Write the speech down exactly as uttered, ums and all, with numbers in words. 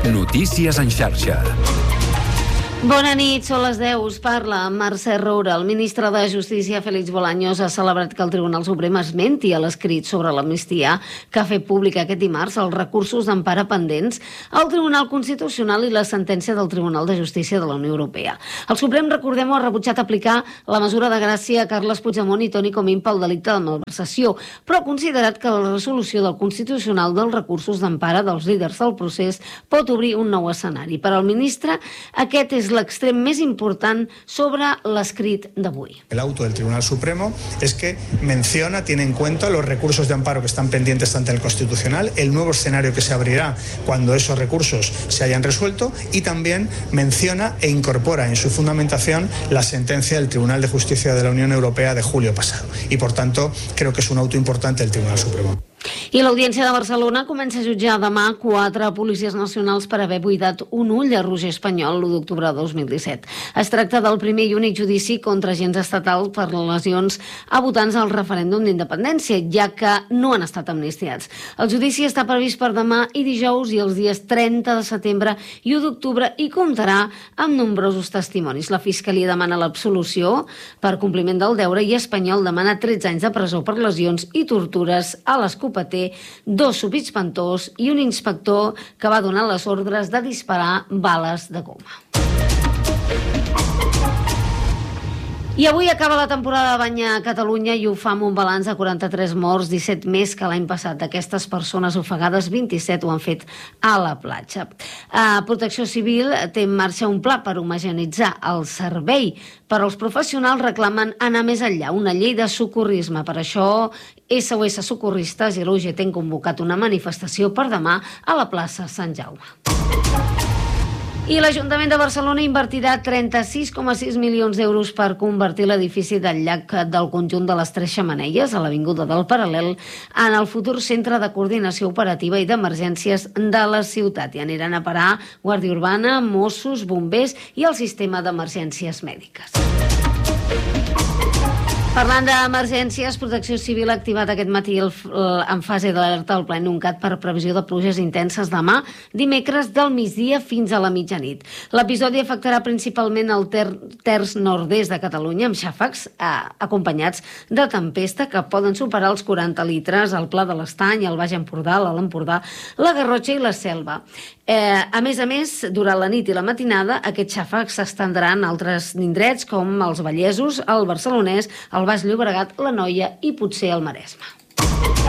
Notícies en xarxa. Bona nit, són les deu, us parla Mercè Roura. El ministre de Justícia, Félix Bolaños, ha celebrat que el Tribunal Suprem esmenti a l'escrit sobre l'amnistia que ha fet públic aquest dimarts els recursos d'empara pendents al Tribunal Constitucional i la sentència del Tribunal de Justícia de la Unió Europea. El Suprem, recordem-ho, ha rebutjat aplicar la mesura de gràcia a Carles Puigdemont i Toni Comín pel delicte de malversació, però ha considerat que la resolució del Constitucional dels recursos d'empara dels líders del procés pot obrir un nou escenari. Per al ministre, aquest és l'extrem més important sobre l'escrit d'avui. El auto del Tribunal Supremo es que menciona, tiene en cuenta los recursos de amparo que están pendientes ante el Constitucional, el nuevo escenario que se abrirá cuando esos recursos se hayan resuelto y también menciona e incorpora en su fundamentación la sentencia del Tribunal de Justicia de la Unión Europea de julio pasado. Y por tanto, creo que es un auto importante del Tribunal Supremo. I l'Audiència de Barcelona comença a jutjar demà quatre policies nacionals per haver buidat un ull a Roger Espanyol l'u d'octubre de dos mil disset. Es tracta del primer i únic judici contra agents estatals per lesions a votants al referèndum d'independència, ja que no han estat amnistiats. El judici està previst per demà i dijous i els dies trenta de setembre i u d'octubre i comptarà amb nombrosos testimonis. La Fiscalia demana l'absolució per compliment del deure i Espanyol demana tretze anys de presó per lesions i tortures a l'escopeter, dos subinspectors i un inspector que va donar les ordres de disparar bales de goma. I avui acaba la temporada de bany a Catalunya i ho fa amb un balanç de quaranta-tres morts, disset més que l'any passat. D'aquestes persones ofegades, vint-i-set ho han fet a la platja. Uh, Protecció Civil té en marxa un pla per homogeneïtzar el servei, però els professionals reclamen anar més enllà, una llei de socorrisme. Per això, S O S Socorristes i l'U G T han convocat una manifestació per demà a la plaça Sant Jaume. I l'Ajuntament de Barcelona invertirà trenta-sis coma sis milions d'euros per convertir l'edifici del llac del conjunt de les Tres Xemeneies, a l'Avinguda del Paral·lel, en el futur centre de coordinació operativa i d'emergències de la ciutat. Hi aniran a parar Guàrdia Urbana, Mossos, bombers i el sistema d'emergències mèdiques. Parlant d'emergències, Protecció Civil ha activat aquest matí el, en fase d'alerta el Pla Inuncat per previsió de pluges intenses demà, dimecres del migdia fins a la mitjanit. L'episodi afectarà principalment el ter terç nord-est de Catalunya, amb xàfecs eh, acompanyats de tempesta que poden superar els quaranta litres al Pla de l'Estany, al Baix Empordà, l'Alt Empordà, la Garrotxa i la Selva. Eh, a més a més, durant la nit i la matinada, aquests xàfecs s'estendran a altres indrets com els Vallesos, el Barcelonès, el Baix Llobregat, l'Anoia i potser el Maresme.